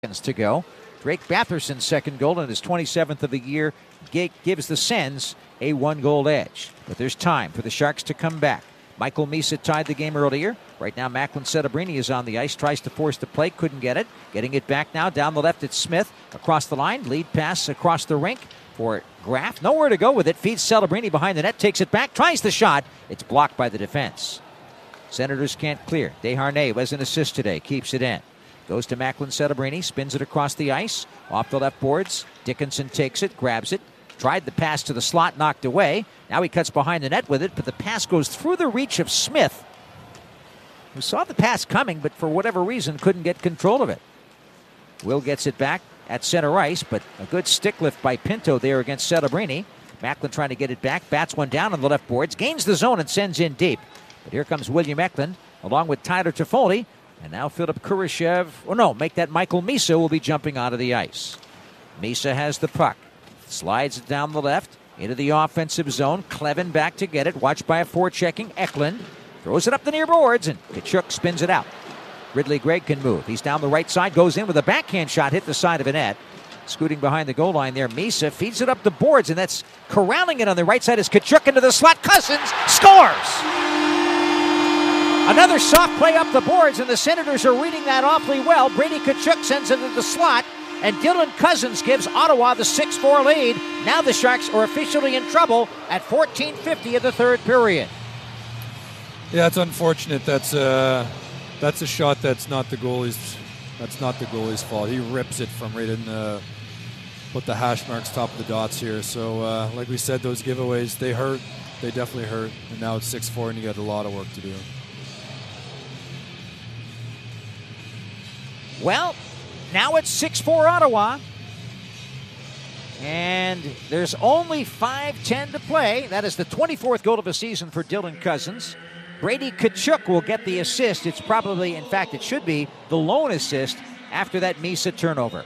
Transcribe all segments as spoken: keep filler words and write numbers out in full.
Seconds to go. Drake Batherson's second goal and his twenty-seventh of the year gives the Sens a one-goal edge. But there's time for the Sharks to come back. Michael Misa tied the game earlier. Right now, Macklin Setebrini is on the ice, tries to force the play, couldn't get it. Getting it back now, down the left, it's Smith. Across the line, lead pass across the rink for Graff. Nowhere to go with it, feeds Setebrini behind the net, takes it back, tries the shot. It's blocked by the defense. Senators can't clear. Desharnais has an assist today, keeps it in. Goes to Macklin Setebrini, spins it across the ice, off the left boards. Dickinson takes it, grabs it, tried the pass to the slot, knocked away. Now he cuts behind the net with it, but the pass goes through the reach of Smith, who saw the pass coming, but for whatever reason couldn't get control of it. Will gets it back at center ice, but a good stick lift by Pinto there against Setebrini. Macklin trying to get it back, bats one down on the left boards, gains the zone and sends in deep. But here comes William Eklund, along with Tyler Toffoli. And now Philip Kurashev, oh no, make that Michael Misa will be jumping onto the ice. Misa has the puck. Slides it down the left into the offensive zone. Clevin back to get it. Watched by a forechecking Eklund. Throws it up the near boards, and Tkachuk spins it out. Ridley Gregg can move. He's down the right side, goes in with a backhand shot, hit the side of a net. Scooting behind the goal line there, Misa feeds it up the boards, and that's corralling it on the right side as Tkachuk into the slot. Cousins scores! Another soft play up the boards, and the Senators are reading that awfully well. Brady Tkachuk sends it into the slot, and Dylan Cousins gives Ottawa the six four lead. Now the Sharks are officially in trouble at fourteen fifty of the third period. Yeah, it's unfortunate. That's uh, that's a shot that's not the goalie's. That's not the goalie's fault. He rips it from right in the put the hash marks top of the dots here. So, uh, like we said, those giveaways they hurt. They definitely hurt. And now it's six four, and you got a lot of work to do. Well, now it's six four Ottawa. And there's only five ten to play. That is the twenty-fourth goal of the season for Dylan Cousins. Brady Tkachuk will get the assist. It's probably, in fact, it should be the lone assist after that Misa turnover.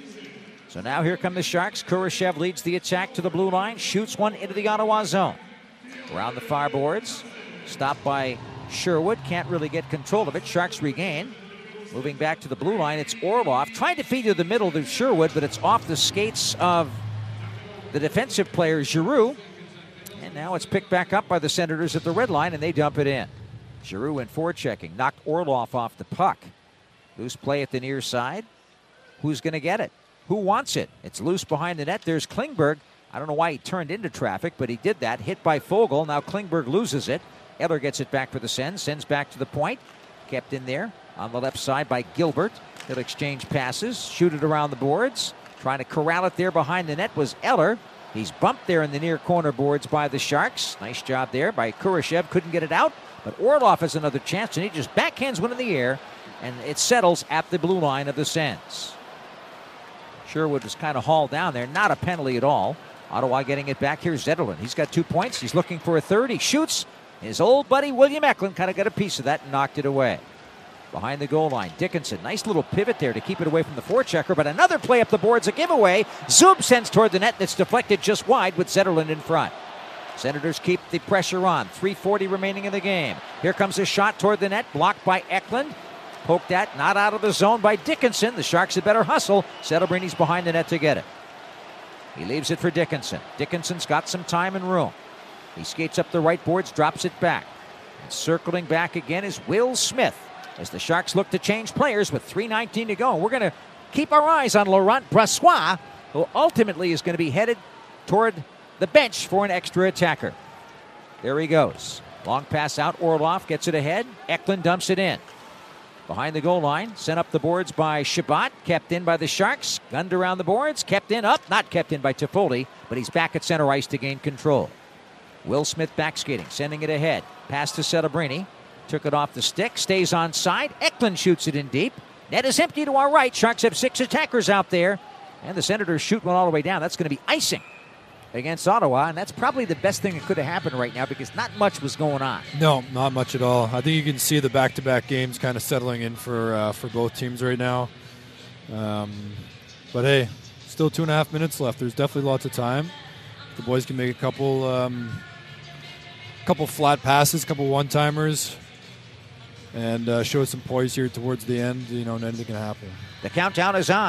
So now here come the Sharks. Kurashev leads the attack to the blue line, shoots one into the Ottawa zone. Around the far boards, stopped by Sherwood. Can't really get control of it. Sharks regain. Moving back to the blue line, it's Orlov. Trying to feed to the middle to Sherwood, but it's off the skates of the defensive player, Giroux. And now it's picked back up by the Senators at the red line, and they dump it in. Giroux in forechecking, knocked Orlov off the puck. Loose play at the near side. Who's going to get it? Who wants it? It's loose behind the net. There's Klingberg. I don't know why he turned into traffic, but he did that. Hit by Foegele. Now Klingberg loses it. Eller gets it back for the Sens. Sends back to the point. Kept in there on the left side by Gilbert. He'll exchange passes, shoot it around the boards. Trying to corral it there behind the net was Eller. He's bumped there in the near corner boards by the Sharks. Nice job there by Kurashev. Couldn't get it out, but Orlov has another chance, and he just backhands one in the air, and it settles at the blue line of the Sens. Sherwood was kind of hauled down there. Not a penalty at all. Ottawa getting it back. Here's Zetterlund. He's got two points. He's looking for a third. He shoots. His old buddy William Eklund kind of got a piece of that and knocked it away. Behind the goal line, Dickinson, nice little pivot there to keep it away from the forechecker, but another play up the boards, a giveaway. Zub sends toward the net, and it's deflected just wide with Zetterlund in front. Senators keep the pressure on. three forty remaining in the game. Here comes a shot toward the net, blocked by Eklund. Poked at, not out of the zone by Dickinson. The Sharks had better hustle. Settebrini's behind the net to get it. He leaves it for Dickinson. Dickinson's got some time and room. He skates up the right boards, drops it back. And circling back again is Will Smith, as the Sharks look to change players with three nineteen to go. We're going to keep our eyes on Laurent Brossoit, who ultimately is going to be headed toward the bench for an extra attacker. There he goes. Long pass out. Orlov gets it ahead. Eklund dumps it in. Behind the goal line, sent up the boards by Shabbat, kept in by the Sharks. Gunned around the boards, kept in up, not kept in by Toffoli, but he's back at center ice to gain control. Will Smith back skating, sending it ahead. Pass to Setebrini. Took it off the stick, stays on side. Eklund shoots it in deep. Net is empty to our right. Sharks have six attackers out there. And the Senators shoot one all the way down. That's going to be icing against Ottawa. And that's probably the best thing that could have happened right now because not much was going on. No, not much at all. I think you can see the back-to-back games kind of settling in for uh, for both teams right now. Um, but, hey, still two and a half minutes left. There's definitely lots of time. The boys can make a couple, um, couple flat passes, couple one-timers, and uh, show some poise here towards the end. You know, and anything can happen. The countdown is on.